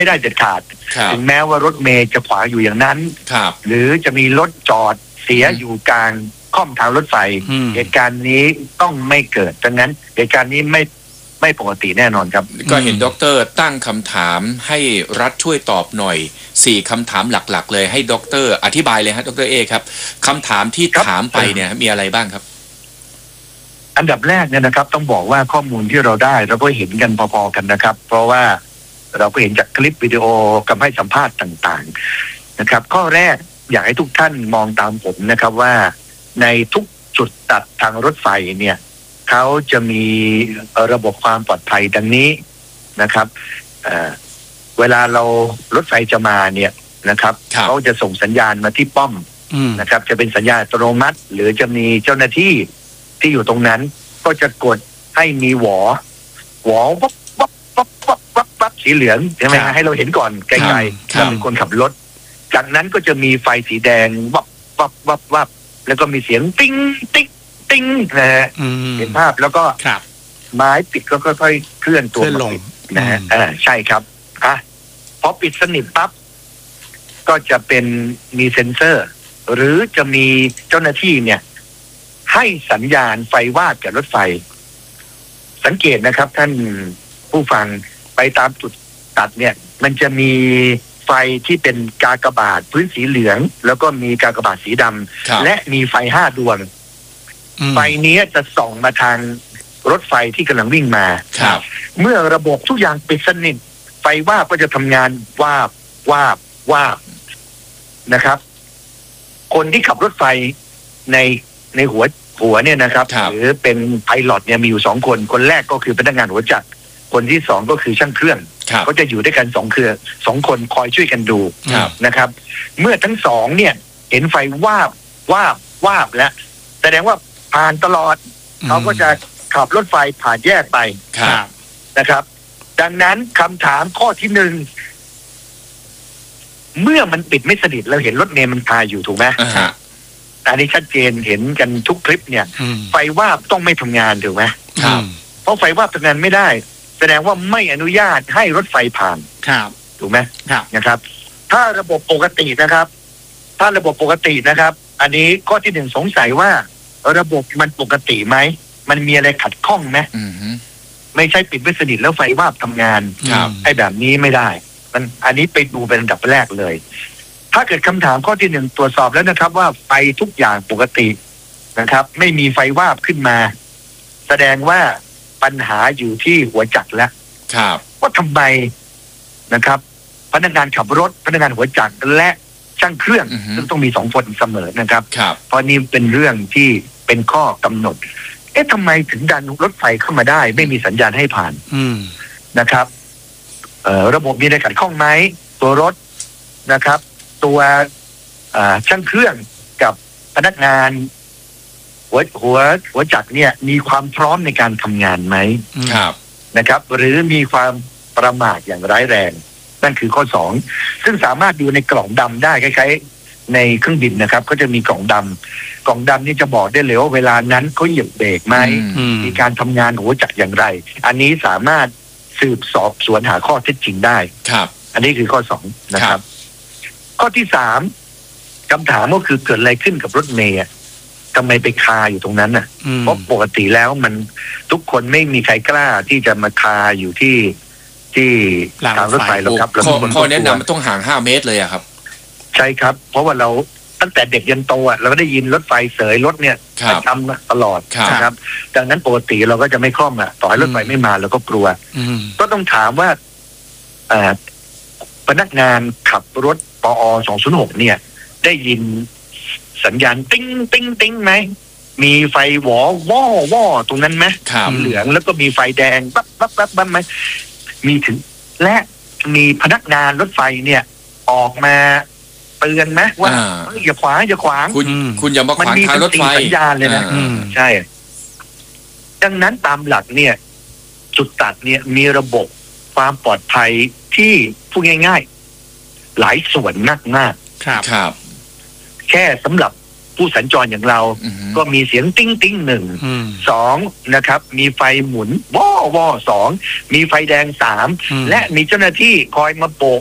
ไม่ได้เด็ดขาดถึงแม้ว่ารถเมล์จะขวางอยู่อย่างนั้นหรือจะมีรถจอดเสียอยู่กลางค่อมทางรถไฟเหตุการณ์นี้ต้องไม่เกิดดังนั้นเหตุการณ์นี้ไม่ปกติแน่นอนครับก็เห็นดร.ตั้งคำถามให้รัฐช่วยตอบหน่อย4คำถามหลักๆเลยให้ดร.อธิบายเลยฮะดร.เอครับคำถามที่ถามไปเนี่ยมีอะไรบ้างครับอันดับแรกเนี่ยนะครับต้องบอกว่าข้อมูลที่เราได้เราก็เห็นกันพอๆกันนะครับเพราะว่าเราก็เห็นจากคลิปวิดีโอกับให้สัมภาษณ์ต่างๆนะครับข้อแรกอยากให้ทุกท่านมองตามผมนะครับว่าในทุกจุดตัดทางรถไฟเนี่ยเขาจะมีระบบความปลอดภัยดังนี้นะครับเวลาเรารถไฟจะมาเนี่ยนะครับเขาจะส่งสัญญาณมาที่ป้อมนะครับจะเป็นสัญญาณอัตโนมัติหรือจะมีเจ้าหน้าที่ที่อยู่ตรงนั้นก็จะกดให้มีหวอวับวับวับวับวับวับสีเหลืองใช่ไหมให้เราเห็นก่อนไกลๆเราเป็นคนขับรถจากนั้นก็จะมีไฟสีแดงวับวับวับวับแล้วก็มีเสียงติ้งติ้งติ้งนะฮะเห็นภาพแล้วก็ไม้ปิดก็ค่อยๆเคลื่อนตัวลงนะฮะใช่ครับพอปิดสนิทปั๊บก็จะเป็นมีเซ็นเซอร์หรือจะมีเจ้าหน้าที่เนี่ยให้สัญญาณไฟวาบกับรถไฟสังเกตนะครับท่านผู้ฟังไปตามจุดตัดเนี่ยมันจะมีไฟที่เป็นกากบาทพื้นสีเหลืองแล้วก็มีกากบาทสีดำและมีไฟ5 ดวงไฟนี้จะส่องมาทางรถไฟที่กำลังวิ่งมาเมื่อระบบทุกอย่างปิดสนิทไฟวาบก็จะทำงานวาบวาบวาบนะครับคนที่ขับรถไฟในหัวเนี่ยนะครับหรือเป็นไพลอตเนี่ยมีอยู่2 คนคนแรกก็คือพนักงานหัวจักรคนที่2ก็คือช่างเครื่องเขาจะอยู่ด้วยกัน2 คนคอยช่วยกันดูนะครับเมื่อทั้ง2เนี่ยเห็นไฟวาบวาบวาบแล้วแสดงว่าผ่านตลอดเขาก็จะขับรถไฟผ่านแยกไปนะครับดังนั้นคำถามข้อที่1เมื่อมันปิดไม่สนิทเราเห็นรถเมล์มันคาอยู่ถูกไหมอันนี้ชัดเจนเห็นกันทุกคลิปเนี่ยไฟวาบต้องไม่ทำงานถูกไหมเพราะไฟวาบทำงานไม่ได้แสดงว่าไม่อนุญาตให้รถไฟผ่านถูกไหมนะครับถ้าระบบปกตินะครับอันนี้ข้อที่1สงสัยว่าระบบมันปกติไหมมันมีอะไรขัดข้องไหมไม่ใช่ปิดไม่สนิทแล้วไฟวาบทำงานไอ้แบบนี้ไม่ได้อันนี้ไปดูเป็นอันดับแรกเลยถ้าเกิดคำถามข้อที่1ตรวจสอบแล้วนะครับว่าไฟทุกอย่างปกตินะครับไม่มีไฟวาบขึ้นมาแสดงว่าปัญหาอยู่ที่หัวจักรแล้วว่าทำไมนะครับพนักงานขับรถพนักงานหัวจักรและช่างเครื่องซึ่งต้องมี2 คนเสมอนะครับเพราะนี่เป็นเรื่องที่เป็นข้อกำหนดทำไมถึงดันรถไฟเข้ามาได้ไม่มีสัญญาณให้ผ่านนะครับระบบมีอะไรขัดข้องไหมตัวรถนะครับตัวช่างเครื่องกับพนักงานหัวจักรเนี่ยมีความพร้อมในการทำงานไหมนะครับหรือมีความประมาทอย่างร้ายแรงนั่นคือข้อ2ซึ่งสามารถดูในกล่องดำได้คล้ายๆในเครื่องบินนะครับก็จะมีกล่องดำนี่จะบอกได้เลยว่าเวลานั้นเขาเหยียบเบรกไหมมีการทำงานหัวจักรอย่างไรอันนี้สามารถสืบสอบสวนหาข้อเท็จจริงได้อันนี้คือข้อ2นะครับข้อที่3คำถามก็คือเกิดอะไรขึ้นกับรถเมล์ทำไมไปคาอยู่ตรงนั้นน่ะเพราะปกติแล้วมันทุกคนไม่มีใครกล้าที่จะมาคาอยู่ที่ทางรถไฟหรอกครับข้อแนะนำมันต้องห่าง5 เมตรเลยอะครับใช่ครับเพราะว่าเราตั้งแต่เด็กยันโตเราก็ได้ยินรถไฟเสยรถเนี่ยประจำตลอดนะครับดังนั้นปกติเราก็จะไม่คล่อมต่อให้รถไฟไม่มาเราก็กลัวก็ต้องถามว่าพนักงานขับรถปอ206เนี่ยได้ยินสัญญาณติ้งติ้งติ้งไหมมีไฟหวอว่อตรงนั้นไหมเหลืองแล้วก็มีไฟแดงปั๊บปั๊บปั๊บปั๊บไหมมีถึงและมีพนักงานรถไฟเนี่ยออกมาเตือนไหมว่าอย่าขวางคุณอย่ามาขวางทางรถไฟสัญญาณเลยนะใช่ดังนั้นตามหลักเนี่ยจุดตัดเนี่ยมีระบบความปลอดภัยที่พูดง่ายๆหลายส่วนมากครับแค่สำหรับผู้สัญจรอย่างเราอือฮึก็มีเสียงติ้งติ้งหนึ่งอืมสองนะครับมีไฟหมุนว่อสองมีไฟแดงสามอืมและมีเจ้าหน้าที่คอยมาโบก